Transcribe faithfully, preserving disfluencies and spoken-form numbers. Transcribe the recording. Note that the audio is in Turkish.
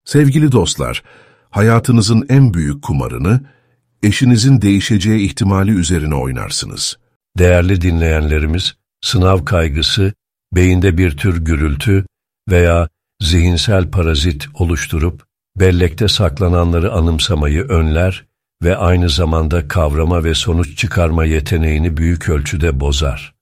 Sevgili dostlar, hayatınızın en büyük kumarını, eşinizin değişeceği ihtimali üzerine oynarsınız. Değerli dinleyenlerimiz, sınav kaygısı, beyinde bir tür gürültü veya zihinsel parazit oluşturup, bellekte saklananları anımsamayı önler ve aynı zamanda kavrama ve sonuç çıkarma yeteneğini büyük ölçüde bozar.